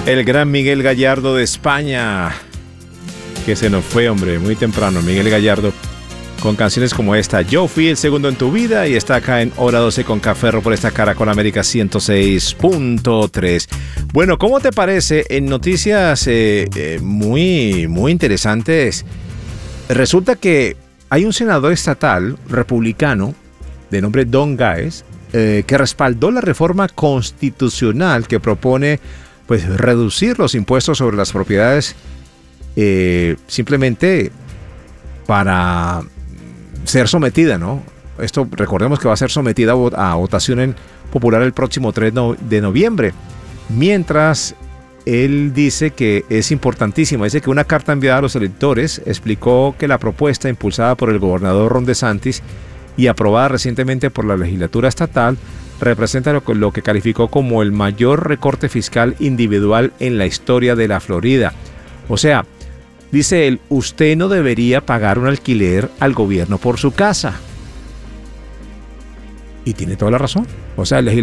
El gran Miguel Gallardo de España, que se nos fue, hombre, muy temprano. Miguel Gallardo con canciones como esta, Yo fui el segundo en tu vida, y está acá en Hora 12 con Café por esta Caracol América 106.3. Bueno, ¿cómo te parece? En noticias muy interesantes, resulta que hay un senador estatal republicano de nombre Don Gaez que respaldó la reforma constitucional que propone pues reducir los impuestos sobre las propiedades simplemente para ser sometida, ¿no? Esto recordemos que va a ser sometida a votación popular el próximo 3 de noviembre. Mientras él dice que es importantísimo, dice que una carta enviada a los electores explicó que la propuesta impulsada por el gobernador Ron DeSantis y aprobada recientemente por la legislatura estatal representa lo que calificó como el mayor recorte fiscal individual en la historia de la Florida. O sea, dice él, usted no debería pagar un alquiler al gobierno por su casa. Y tiene toda la razón. O sea, el legislador